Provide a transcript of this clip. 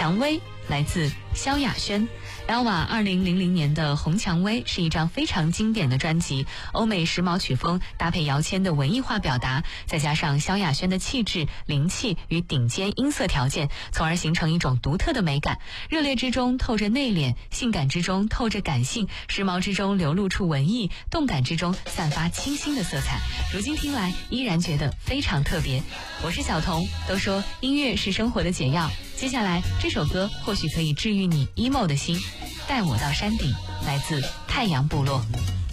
蔷薇》来自萧亚轩。Elva 2000年的《红蔷薇》是一张非常经典的专辑，欧美时髦曲风搭配姚谦的文艺化表达，再加上萧亚轩的气质、灵气与顶尖音色条件，从而形成一种独特的美感。热烈之中透着内敛，性感之中透着感性，时髦之中流露出文艺，动感之中散发清新的色彩。如今听来依然觉得非常特别。我是小童，都说音乐是生活的解药，接下来这首歌或许可以治愈你 emo 的心。带我到山顶，来自太阳部落。